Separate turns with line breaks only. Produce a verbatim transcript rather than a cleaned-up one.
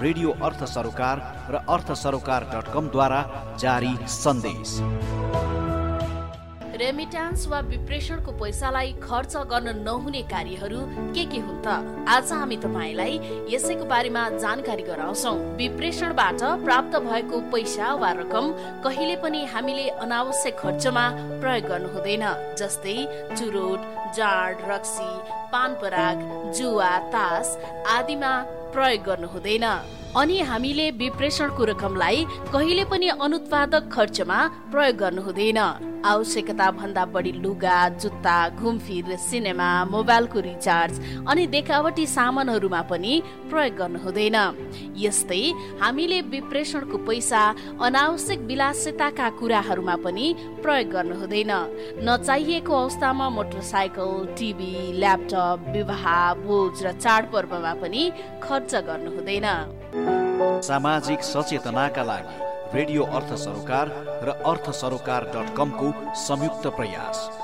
Radio अर्थ सरोकार र अर्थ सरोकार डट कम द्वारा जारी सन्देश।
रेमिट्यान्स वा विप्रेषणको पैसालाई खर्च गर्न नहुने कार्यहरू के के हुन् त? आज हामी तपाईलाई यसैको बारेमा जानकारी गराउँछौं। विप्रेषणबाट प्राप्त भएको पैसा वा रकम कहिले पनि हामीले अनावश्यक खर्चमा प्रयोग गर्नु हुँदैन। जस्तै चुरोट, जाँड, रक्सी, पान पराग, जुवा, तास आदिमा प्रयोग गर्नु हुँदैन। अनि हामीले विप्रेषणको रकमलाई कहिले पनि अनुत्पादक खर्चमा प्रयोग गर्नु हुँदैन। आवश्यकता भन्दा बढी लुगा, जुत्ता, घुमफिर, सिनेमा, मोबाइलको रिचार्ज अनि देखावटी सामानहरूमा पनि प्रयोग गर्नु हुँदैन। यस्तै हामीले विप्रेषणको पैसा अनावश्यक विलासिताका कुराहरूमा पनि प्रयोग गर्नु हुँदैन। नचाहिएको अवस्थामा मोटरसाइकल, टिभी, ल्यापटप, विवाह, भोज र चाडपर्वमा पनि खर्च गर्नु हुँदैन।
सामाजिक सचेतनाका लागि रेडियो अर्थ सरोकार र अर्थ सरोकार डट कम को संयुक्त प्रयास।